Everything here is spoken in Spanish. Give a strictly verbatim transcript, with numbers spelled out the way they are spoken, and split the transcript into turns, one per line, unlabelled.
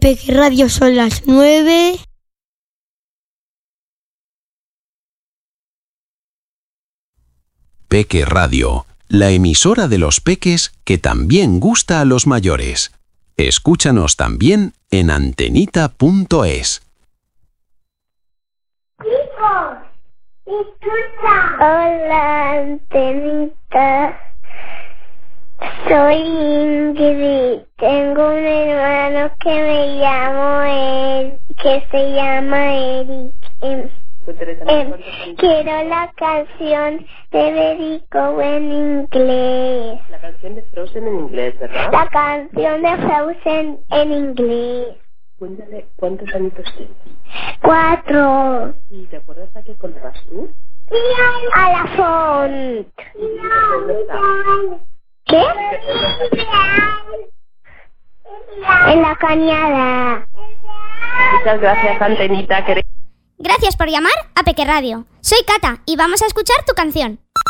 Peque Radio son las nueve.
Peque Radio, la emisora de los peques que también gusta a los mayores. Escúchanos también en antenita punto es.
Chicos, escucha. Hola, Antenita. Soy Ingrid. Tengo un hermano que me llamo él, que se llama Eric. Eh, eh, quiero la canción de Berico en inglés.
La canción de Frozen en inglés, ¿verdad?
La canción de Frozen en inglés.
Cuéntale, ¿cuántos añitos tienes?
Cuatro.
¿Y te acuerdas a qué cole vas tú?
A la font.
¿Dónde estás?
¿Qué? En la cañada.
Muchas gracias, Antenita.
Gracias por llamar a Peque Radio. Soy Cata y vamos a escuchar tu canción.